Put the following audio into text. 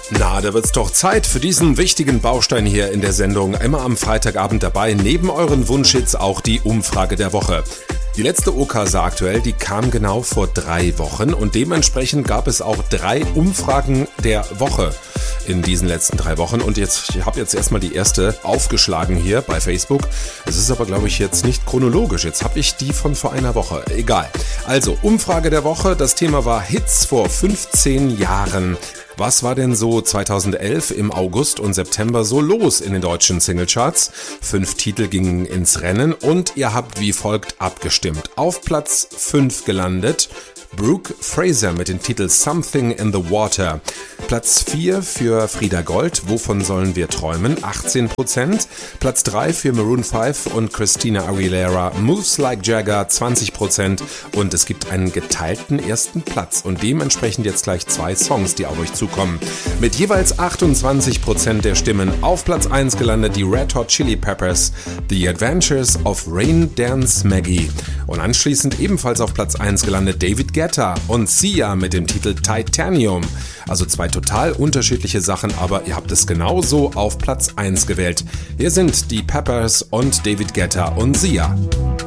Na, da wird's doch Zeit für diesen wichtigen Baustein hier in der Sendung. Immer am Freitagabend dabei, neben euren Wunschhits auch die Umfrage der Woche. Die letzte OK aktuell, die kam genau vor 3 Wochen und dementsprechend gab es auch 3 Umfragen der Woche in diesen letzten 3 Wochen. Und ich habe jetzt erstmal die erste aufgeschlagen hier bei Facebook. Es ist aber, glaube ich, jetzt nicht chronologisch. Jetzt habe ich die von vor einer Woche. Egal. Also, Umfrage der Woche. Das Thema war Hits vor 15 Jahren. Was war denn so 2011 im August und September so los in den deutschen Singlecharts? 5 Titel gingen ins Rennen und ihr habt wie folgt abgestimmt. Auf Platz 5 gelandet Brooke Fraser mit dem Titel Something in the Water. Platz 4 für Frida Gold, Wovon sollen wir träumen? 18%. Platz 3 für Maroon 5 und Christina Aguilera, Moves Like Jagger, 20%. Und es gibt einen geteilten ersten Platz und dementsprechend jetzt gleich 2 Songs, die auf euch zukommen. Mit jeweils 28% der Stimmen auf Platz 1 gelandet die Red Hot Chili Peppers, The Adventures of Rain Dance Maggie. Und anschließend ebenfalls auf Platz 1 gelandet David Guetta und Sia mit dem Titel Titanium. Also 2 total unterschiedliche Sachen, aber ihr habt es genauso auf Platz 1 gewählt. Hier sind die Peppers und David Guetta und Sia.